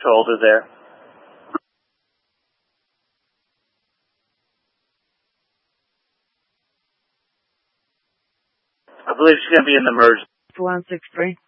told her there. I believe she's going to be in the merge. 163.